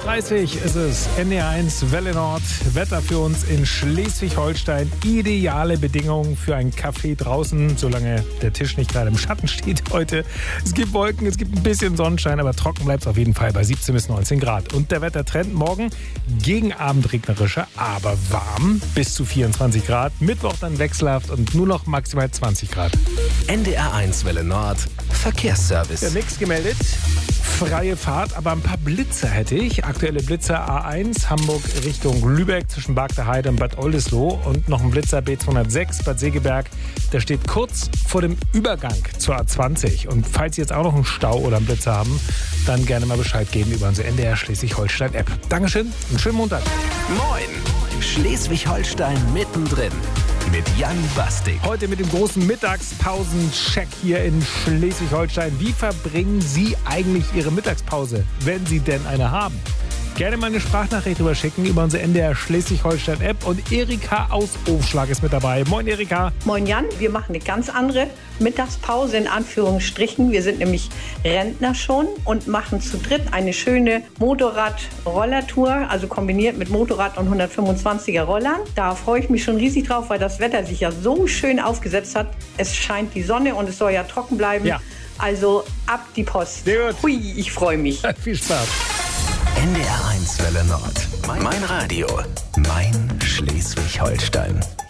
9:30 ist es. NDR1 Welle Nord. Wetter für uns in Schleswig-Holstein. Ideale Bedingungen für einen Kaffee draußen, solange der Tisch nicht gerade im Schatten steht heute. Es gibt Wolken, es gibt ein bisschen Sonnenschein, aber trocken bleibt es auf jeden Fall bei 17 bis 19 Grad. Und der Wettertrend morgen gegen Abend regnerischer, aber warm bis zu 24 Grad. Mittwoch dann wechselhaft und nur noch maximal 20 Grad. NDR1 Welle Nord. Verkehrsservice. Ja, nichts gemeldet. Freie Fahrt, aber ein paar Blitzer hätte ich. Aktuelle Blitzer A1 Hamburg Richtung Lübeck zwischen Bargteheide und Bad Oldesloe und noch ein Blitzer B206 Bad Segeberg. Der steht kurz vor dem Übergang zur A20. Und falls Sie jetzt auch noch einen Stau oder einen Blitzer haben, dann gerne mal Bescheid geben über unsere NDR Schleswig-Holstein-App. Dankeschön, einen schönen Montag. Moin! Schleswig-Holstein mittendrin. Mit Jan Bastik. Heute mit dem großen Mittagspausencheck hier in Schleswig-Holstein. Wie verbringen Sie eigentlich Ihre Mittagspause, wenn Sie denn eine haben? Gerne mal eine Sprachnachricht drüber schicken über unsere NDR Schleswig-Holstein-App. Und Erika aus Aufschlag ist mit dabei. Moin Erika. Moin Jan, wir machen eine ganz andere Mittagspause in Anführungsstrichen. Wir sind nämlich Rentner schon und machen zu dritt eine schöne Motorrad-Rollertour, also kombiniert mit Motorrad und 125er Rollern. Da freue ich mich schon riesig drauf, weil das Wetter sich ja so schön aufgesetzt hat. Es scheint die Sonne und es soll ja trocken bleiben. Ja. Also ab die Post. Sehr gut. Hui, ich freue mich. Viel Spaß. NDR1 Welle Nord. Mein Radio. Mein Schleswig-Holstein.